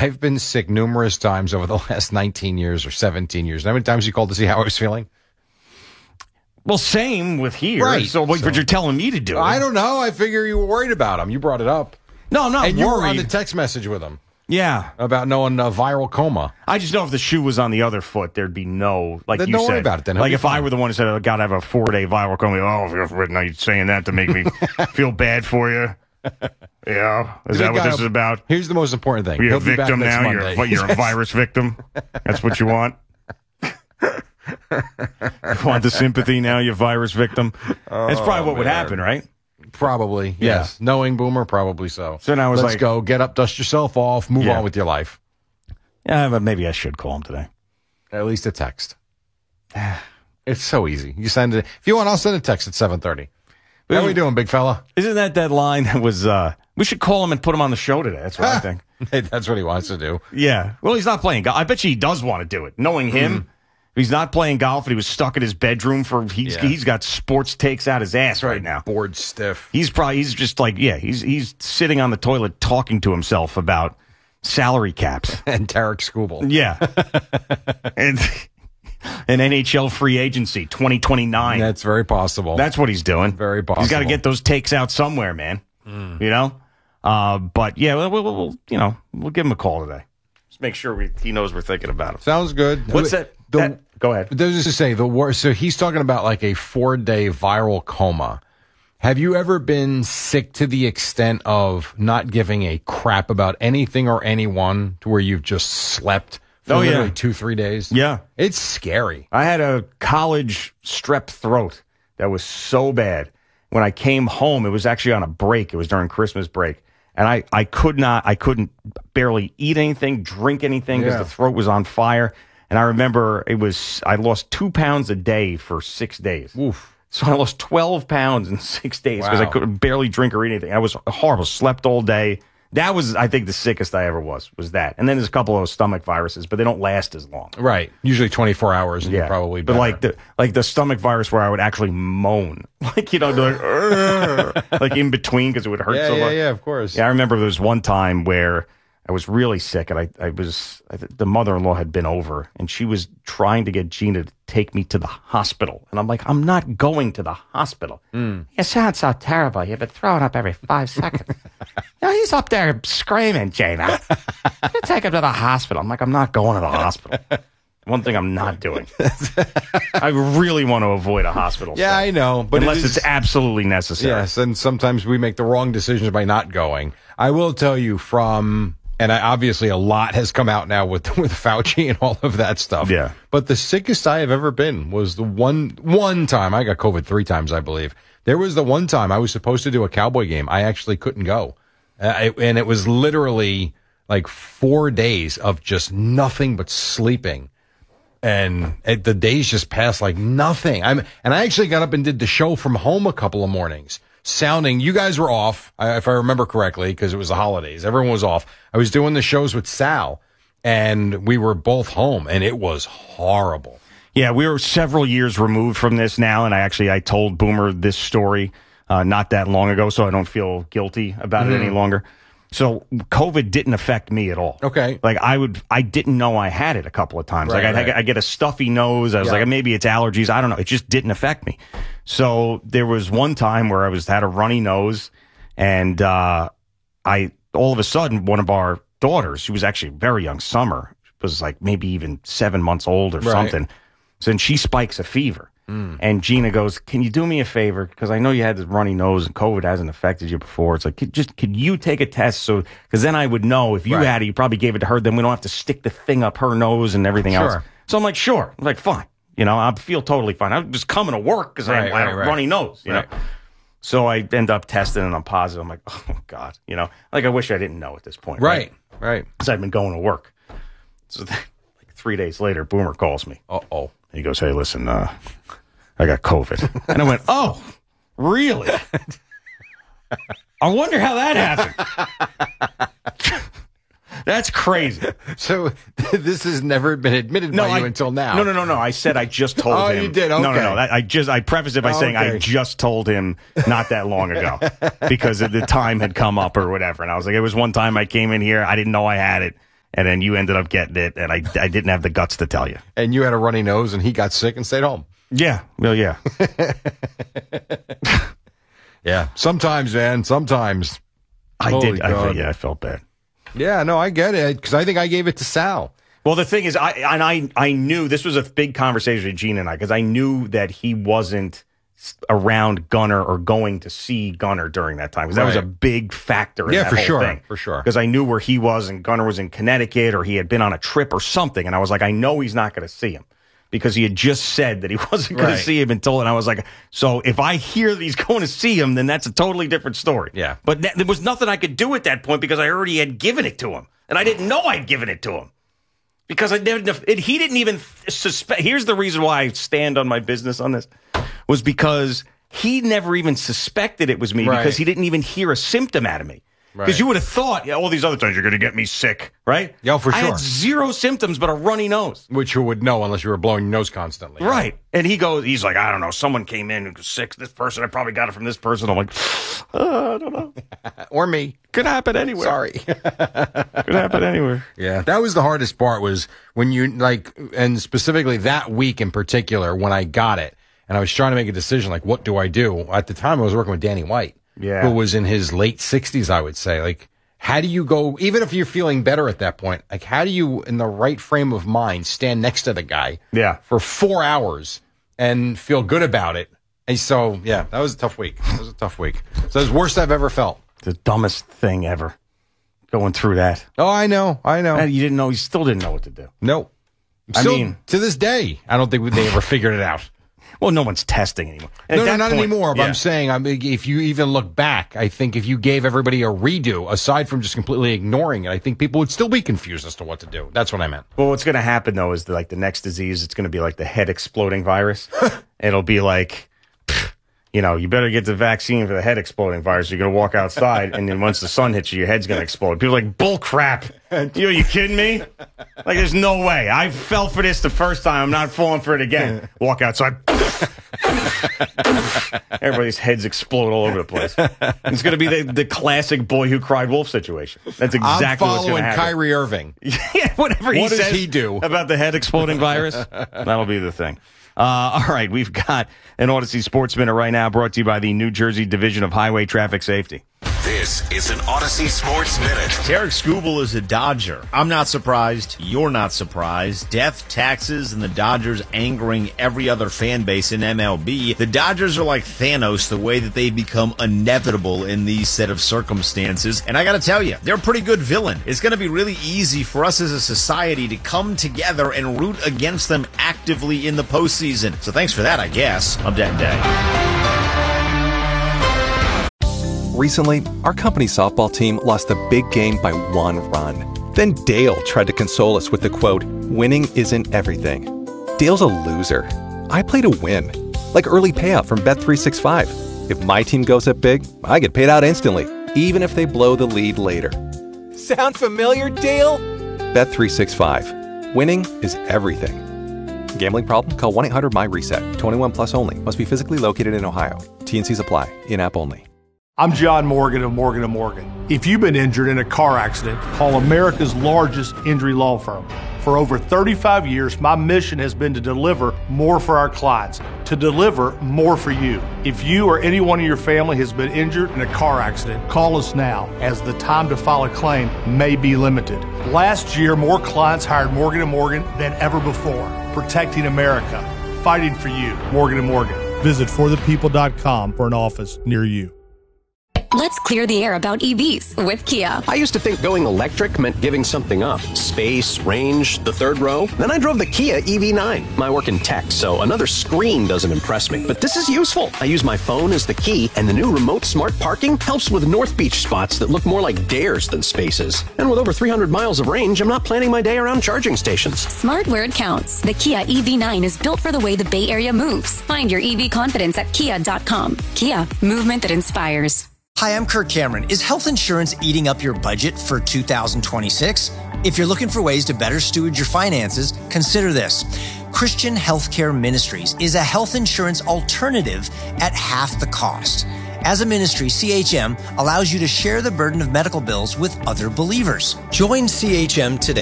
I've been sick numerous times over the last 19 years or 17 years. How many times you called to see how I was feeling? Well, same with here. Right. But you're telling me to do it. I don't know. I figure you were worried about him. You brought it up. No, I'm not and worried. you were on the text message with him. Yeah. About knowing viral coma. I just know if the shoe was on the other foot, there'd be no, like then you don't said. worry about it then. Like if I were the one who said, I got to have a 4-day viral coma, now you're saying that to make me feel bad for you. Yeah. Is that what this is about? Here's the most important thing. You're a victim now? You're a virus victim? That's what you want? You want the sympathy now, you virus victim? That's probably what would happen, right? Probably, yes. Yeah. Knowing Boomer, probably so. So now let's go, get up, dust yourself off, move on with your life. Yeah, but maybe I should call him today. At least a text. It's so easy. You send it. If you want, I'll send a text at 7:30. How are we doing, big fella? Isn't that line that was, we should call him and put him on the show today. That's what I think. That's what he wants to do. Yeah. Well, he's not playing golf. I bet you he does want to do it. Knowing him, he's not playing golf and he was stuck in his bedroom he's got sports takes out his ass right now. Bored stiff. He's just like, he's sitting on the toilet talking to himself about salary caps. And Tarek Skubal. Yeah. And an NHL free agency, 2029. That's very possible. That's what he's doing. Very possible. He's got to get those takes out somewhere, man. You know? But yeah, we'll give him a call today. Just make sure he knows we're thinking about him. Sounds good. What's that? Go ahead. There's to say so he's talking about like a 4-day viral coma. Have you ever been sick to the extent of not giving a crap about anything or anyone to where you've just slept for literally 2-3 days? Yeah. It's scary. I had a college strep throat that was so bad. When I came home, it was actually on a break. It was during Christmas break. And I couldn't barely eat anything, drink anything because the throat was on fire. And I remember I lost 2 pounds a day for 6 days. Oof. So I lost 12 pounds in 6 days because I couldn't barely drink or eat anything. I was horrible. Slept all day. That was, I think, the sickest I ever was that. And then there's a couple of stomach viruses, but they don't last as long. Right. Usually 24 hours and you're probably better. But like the stomach virus where I would actually moan. Like, like in between because it would hurt so much. Yeah, of course. Yeah, I remember there was one time where I was really sick and the mother-in-law had been over and she was trying to get Gina to take me to the hospital. And I'm like, I'm not going to the hospital. You sound so terrible. You've been throwing up every 5 seconds. He's up there screaming, Gina. You take him to the hospital. I'm like, I'm not going to the hospital. One thing I'm not doing. I really want to avoid a hospital stay. I know. But unless it's absolutely necessary. Yes, and sometimes we make the wrong decisions by not going. I will tell you obviously a lot has come out now with Fauci and all of that stuff. Yeah. But the sickest I have ever been was the one time. I got COVID 3 times, I believe. There was the one time I was supposed to do a Cowboy game. I actually couldn't go. And it was literally like 4 days of just nothing but sleeping. And the days just passed like nothing. And I actually got up and did the show from home a couple of mornings. You guys were off, if I remember correctly, because it was the holidays. Everyone was off. I was doing the shows with Sal, and we were both home, and it was horrible. Yeah, we were several years removed from this now, and I told Boomer this story not that long ago, so I don't feel guilty about it any longer. So COVID didn't affect me at all. Okay. Like I didn't know I had it a couple of times. Right, I get a stuffy nose. I was like, maybe it's allergies. I don't know. It just didn't affect me. So there was one time where had a runny nose, and all of a sudden one of our daughters, she was actually very young, Summer, was like maybe even 7 months old or something. So then she spikes a fever. And Gina goes, can you do me a favor? Because I know you had this runny nose and COVID hasn't affected you before. It's like, could you take a test? Because then I would know if you had it, you probably gave it to her. Then we don't have to stick the thing up her nose and everything else. So I'm like, sure. I'm like, fine. I feel totally fine. I'm just coming to work because I had a runny nose, you know? So I end up testing and I'm positive. I'm like, oh God, like I wish I didn't know at this point. Right. Because I've been going to work. So like 3 days later, Boomer calls me. Uh-oh. He goes, hey, listen, I got COVID. And I went, oh, really? I wonder how that happened. That's crazy. So this has never been admitted by you until now. No. I said I just told him. Oh, you did? Okay. No. I prefaced it by saying I just told him not that long ago because the time had come up or whatever. And I was like, it was one time I came in here. I didn't know I had it. And then you ended up getting it, and I didn't have the guts to tell you. And you had a runny nose, and he got sick and stayed home. Yeah. Well, yeah. Yeah. Sometimes, man. Sometimes. I felt bad. Yeah, no, I get it. Because I think I gave it to Sal. Well, the thing is, I knew this was a big conversation with Gene and I, because I knew that he wasn't around Gunnar or going to see Gunnar during that time, because that was a big factor in that whole thing. For sure. Because I knew where he was, and Gunnar was in Connecticut, or he had been on a trip or something, and I was like, I know he's not going to see him, because he had just said that he wasn't going to see him until, and I was like, so if I hear that he's going to see him, then that's a totally different story. Yeah. But there was nothing I could do at that point, because I already had given it to him, and I didn't know I'd given it to him. Because he didn't even suspect. Here's the reason why I stand on my business on this, was because he never even suspected it was me, because he didn't even hear a symptom out of me. Because you would have thought, all these other times you're going to get me sick, right? Yeah, for sure. I had zero symptoms but a runny nose. Which you would know unless you were blowing your nose constantly. Right. And he's like, I don't know, someone came in who was sick, this person, I probably got it from this person. I'm like, I don't know. Or me. Could happen anywhere. Sorry. Could happen anywhere. Yeah, that was the hardest part, was when you, and specifically that week in particular, when I got it, and I was trying to make a decision, like, what do I do? At the time, I was working with Danny White. Yeah. Who was in his late 60s, I would say. Like, how do you go, even if you're feeling better at that point, like, how do you, in the right frame of mind, stand next to the guy for 4 hours and feel good about it? And so, yeah, that was a tough week. So it was the worst I've ever felt. The dumbest thing ever, going through that. Oh, I know. And you still didn't know what to do. No. To this day, I don't think they ever figured it out. Well, no one's testing anymore. No, not anymore. But I'm saying, if you even look back, I think if you gave everybody a redo, aside from just completely ignoring it, I think people would still be confused as to what to do. That's what I meant. Well, what's going to happen, though, is the next disease, it's going to be like the head exploding virus. It'll be like, you better get the vaccine for the head exploding virus. You're going to walk outside, and then once the sun hits you, your head's going to explode. People are like, bull crap. Are you kidding me? Like, there's no way. I fell for this the first time. I'm not falling for it again. Walk outside. Everybody's heads explode all over the place. It's going to be the classic boy who cried wolf situation. That's exactly what's going to happen. Kyrie Irving. Yeah, whatever he says. What does he do about the head exploding virus? That'll be the thing. All right, we've got an Odyssey Sports Minute right now, brought to you by the New Jersey Division of Highway Traffic Safety. This is an Odyssey Sports Minute. Tarik Skubal is a Dodger. I'm not surprised. You're not surprised. Death, taxes, and the Dodgers angering every other fan base in MLB. The Dodgers are like Thanos, the way that they become inevitable in these set of circumstances. And I gotta tell you, they're a pretty good villain. It's gonna be really easy for us as a society to come together and root against them actively in the postseason. So thanks for that, I guess. I'm Denton Day. Recently, our company softball team lost the big game by 1 run. Then Dale tried to console us with the quote, "Winning isn't everything." Dale's a loser. I play to win. Like early payout from Bet365. If my team goes up big, I get paid out instantly, even if they blow the lead later. Sound familiar, Dale? Bet365. Winning is everything. Gambling problem? Call 1-800-MY-RESET. 21 plus only. Must be physically located in Ohio. T&Cs apply. In-app only. I'm John Morgan of Morgan & Morgan. If you've been injured in a car accident, call America's largest injury law firm. For over 35 years, my mission has been to deliver more for our clients, to deliver more for you. If you or anyone in your family has been injured in a car accident, call us now, as the time to file a claim may be limited. Last year, more clients hired Morgan & Morgan than ever before. Protecting America, fighting for you. Morgan & Morgan. Visit forthepeople.com for an office near you. Let's clear the air about EVs with Kia. I used to think going electric meant giving something up. Space, range, the third row. Then I drove the Kia EV9. I work in tech, so another screen doesn't impress me. But this is useful. I use my phone as the key, and the new remote smart parking helps with North Beach spots that look more like dares than spaces. And with over 300 miles of range, I'm not planning my day around charging stations. Smart where it counts. The Kia EV9 is built for the way the Bay Area moves. Find your EV confidence at kia.com. Kia, movement that inspires. Hi, I'm Kirk Cameron. Is health insurance eating up your budget for 2026? If you're looking for ways to better steward your finances, consider this. Christian Healthcare Ministries is a health insurance alternative at half the cost. As a ministry, CHM allows you to share the burden of medical bills with other believers. Join CHM today